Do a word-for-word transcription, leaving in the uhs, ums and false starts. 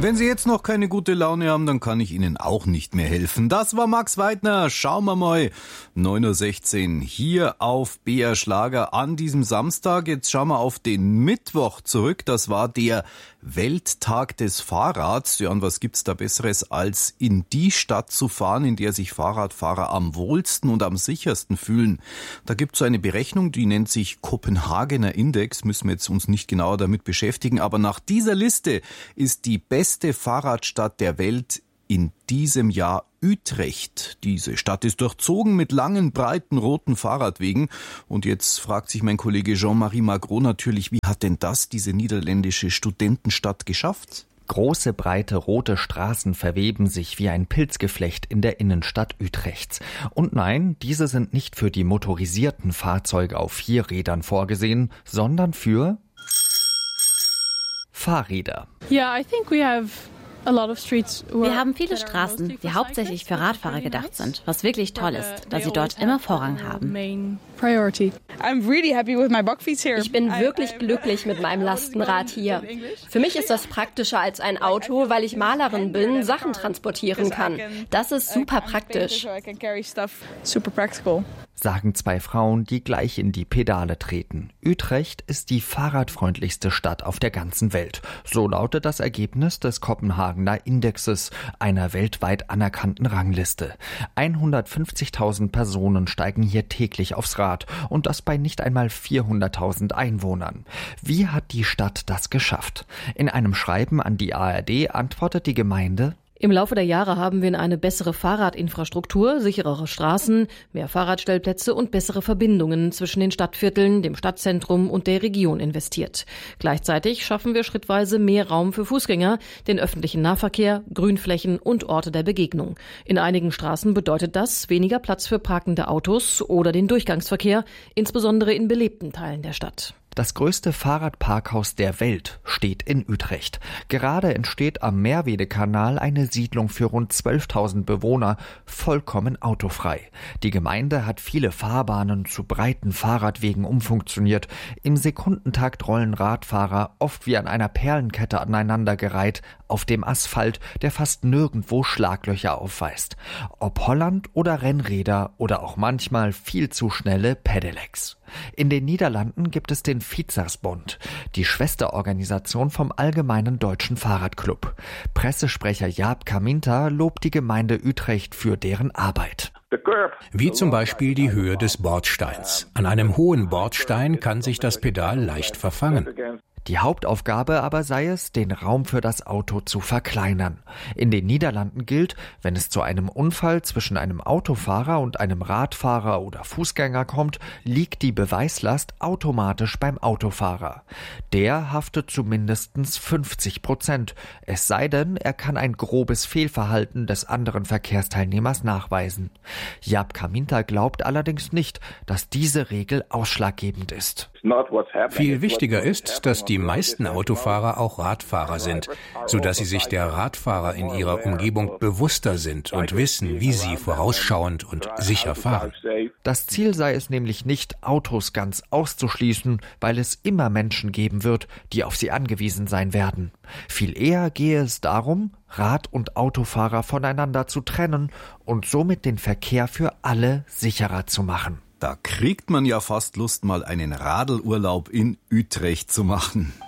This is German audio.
Wenn Sie jetzt noch keine gute Laune haben, dann kann ich Ihnen auch nicht mehr helfen. Das war Max Weidner. Schauen wir mal. neun Uhr sechzehn hier auf B R Schlager an diesem Samstag. Jetzt schauen wir auf den Mittwoch zurück. Das war der Welttag des Fahrrads. Ja, und was gibt's da Besseres, als in die Stadt zu fahren, in der sich Fahrradfahrer am wohlsten und am sichersten fühlen? Da gibt's so eine Berechnung, die nennt sich Kopenhagener Index. Müssen wir jetzt uns nicht genauer damit beschäftigen. Aber nach dieser Liste ist die beste Fahrradstadt der Welt in diesem Jahr Utrecht. Diese Stadt ist durchzogen mit langen, breiten, roten Fahrradwegen. Und jetzt fragt sich mein Kollege Jean-Marie Magro natürlich, wie hat denn das diese niederländische Studentenstadt geschafft? Große, breite, rote Straßen verweben sich wie ein Pilzgeflecht in der Innenstadt Utrechts. Und nein, diese sind nicht für die motorisierten Fahrzeuge auf vier Rädern vorgesehen, sondern für Fahrräder. Yeah, I think we have Wir haben viele Straßen, die hauptsächlich für Radfahrer gedacht sind, was wirklich toll ist, da sie dort immer Vorrang haben. Ich bin wirklich glücklich mit meinem Lastenrad hier. Für mich ist das praktischer als ein Auto, weil ich Malerin bin, Sachen transportieren kann. Das ist super praktisch. Sagen zwei Frauen, die gleich in die Pedale treten. Utrecht ist die fahrradfreundlichste Stadt auf der ganzen Welt. So lautet das Ergebnis des Kopenhagener Indexes, einer weltweit anerkannten Rangliste. hundertfünfzigtausend Personen steigen hier täglich aufs Rad und das bei nicht einmal vierhunderttausend Einwohnern. Wie hat die Stadt das geschafft? In einem Schreiben an die A R D antwortet die Gemeinde: Im Laufe der Jahre haben wir in eine bessere Fahrradinfrastruktur, sicherere Straßen, mehr Fahrradstellplätze und bessere Verbindungen zwischen den Stadtvierteln, dem Stadtzentrum und der Region investiert. Gleichzeitig schaffen wir schrittweise mehr Raum für Fußgänger, den öffentlichen Nahverkehr, Grünflächen und Orte der Begegnung. In einigen Straßen bedeutet das weniger Platz für parkende Autos oder den Durchgangsverkehr, insbesondere in belebten Teilen der Stadt. Das größte Fahrradparkhaus der Welt steht in Utrecht. Gerade entsteht am Merwede-Kanal eine Siedlung für rund zwölftausend Bewohner, vollkommen autofrei. Die Gemeinde hat viele Fahrbahnen zu breiten Fahrradwegen umfunktioniert. Im Sekundentakt rollen Radfahrer oft wie an einer Perlenkette aneinandergereiht auf dem Asphalt, der fast nirgendwo Schlaglöcher aufweist. Ob Holland oder Rennräder oder auch manchmal viel zu schnelle Pedelecs. In den Niederlanden gibt es den Fietsersbond, die Schwesterorganisation vom Allgemeinen Deutschen Fahrradclub. Pressesprecher Jaap Kaminta lobt die Gemeinde Utrecht für deren Arbeit. Wie zum Beispiel die Höhe des Bordsteins. An einem hohen Bordstein kann sich das Pedal leicht verfangen. Die Hauptaufgabe aber sei es, den Raum für das Auto zu verkleinern. In den Niederlanden gilt, wenn es zu einem Unfall zwischen einem Autofahrer und einem Radfahrer oder Fußgänger kommt, liegt die Beweislast automatisch beim Autofahrer. Der haftet zu mindestens fünfzig Prozent, es sei denn, er kann ein grobes Fehlverhalten des anderen Verkehrsteilnehmers nachweisen. Jaap Kaminta glaubt allerdings nicht, dass diese Regel ausschlaggebend ist. Viel wichtiger ist, dass die meisten Autofahrer auch Radfahrer sind, sodass sie sich der Radfahrer in ihrer Umgebung bewusster sind und wissen, wie sie vorausschauend und sicher fahren. Das Ziel sei es nämlich nicht, Autos ganz auszuschließen, weil es immer Menschen geben wird, die auf sie angewiesen sein werden. Viel eher gehe es darum, Rad- und Autofahrer voneinander zu trennen und somit den Verkehr für alle sicherer zu machen. Da kriegt man ja fast Lust, mal einen Radelurlaub in Utrecht zu machen.